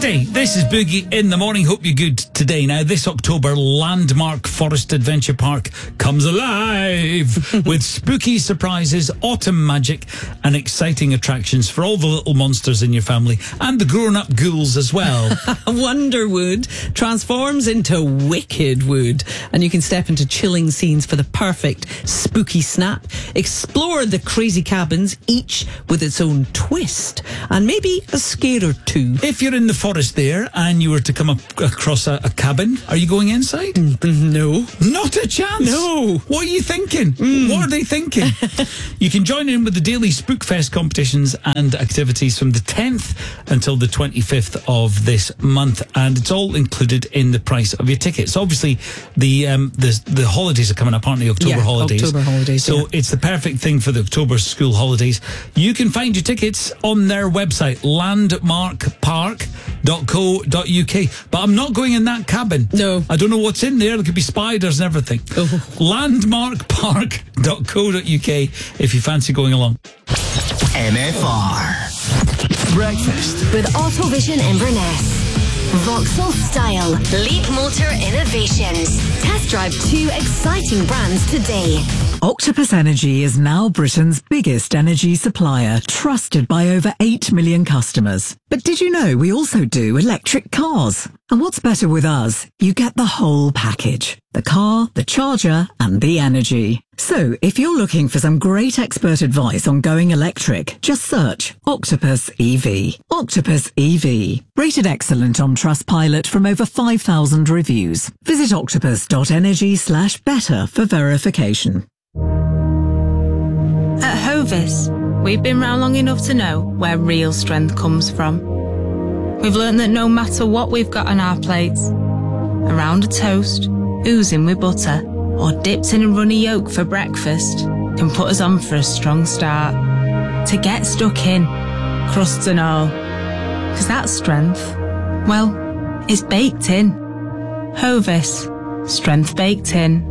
Tuesday, this is Boogie in the Morning. Hope you're good today. Now, this October, Landmark Forest Adventure Park comes alive with spooky surprises, autumn magic, and exciting attractions for all the little monsters in your family and the grown-up ghouls as well. Wonderwood transforms into Wickedwood, and you can step into chilling scenes for the perfect spooky snap. Explore the crazy cabins, each with its own twist, and maybe a scare or two. If you're in the forest there and you were to come across a cabin, are you going inside? No. Not a chance. No. What are you thinking? What are they thinking? You can join in with the daily Spookfest competitions and activities from the 10th until the 25th of this month, and it's all included in the price of your tickets. Obviously, the holidays are coming up, aren't they? October holidays. October holidays. So it's the perfect thing for the October school holidays. You can find your tickets on their website, landmarkpark.co.uk. But I'm not going in that cabin. No. I don't know what's in there. There could be spiders and everything. Oh. Landmarkpark.co.uk if you fancy going along. MFR Breakfast with Autovision Inverness. Vauxhall Style. Leap Motor Innovations. Test drive 2 exciting brands today. Octopus Energy is now Britain's biggest energy supplier, trusted by over 8 million customers. But did you know we also do electric cars? And what's better with us? You get the whole package. The car, the charger, and the energy. So, if you're looking for some great expert advice on going electric, just search Octopus EV. Octopus EV. Rated excellent on Trustpilot from over 5,000 reviews. Visit octopus.energy/better for verification. At Hovis, we've been round long enough to know where real strength comes from. We've learned that no matter what we've got on our plates, around a toast, oozing with butter, or dipped in a runny yolk for breakfast, can put us on for a strong start. To get stuck in, crusts and all. 'Cause that strength, well, it's baked in. Hovis, strength baked in.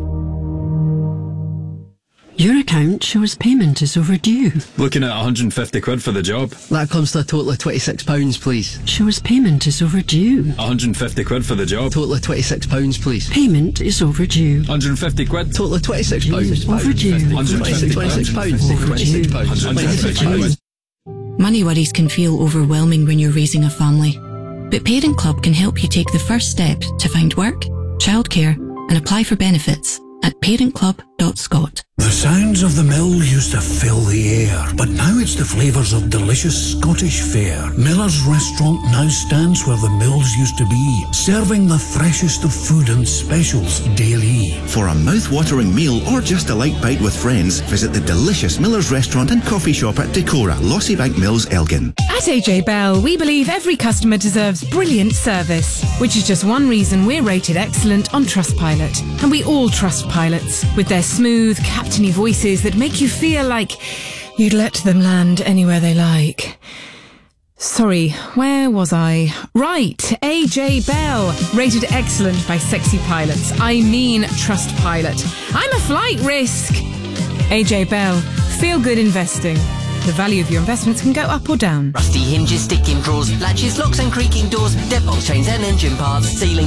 Your account shows payment is overdue. Looking at 150 quid for the job. That comes to a total of £26, please. Shows payment is overdue. 150 quid for the job. Total of £26, please. Payment is overdue. 150 quid. Total of £26. Overdue. £26. Money worries can feel overwhelming when you're raising a family. But Parent Club can help you take the first step to find work, childcare, and apply for benefits at parentclub.scot. The sounds of the mill used to fill the air, but now it's the flavours of delicious Scottish fare. Miller's Restaurant now stands where the mills used to be, serving the freshest of food and specials daily. For a mouth-watering meal or just a light bite with friends, visit the delicious Miller's Restaurant and Coffee Shop at Decorah, Lossybank Mills, Elgin. At AJ Bell, we believe every customer deserves brilliant service, which is just one reason we're rated excellent on Trustpilot. And we all trust pilots, with their smooth, captainy voices that make you feel like you'd let them land anywhere they like. Sorry, where was I? Right, AJ Bell, rated excellent by sexy pilots. I mean Trustpilot. I'm a flight risk. AJ Bell, feel good investing. The value of your investments can go up or down. Rusty hinges, sticking drawers, latches, locks and creaking doors, deadbolt chains and engine parts, ceiling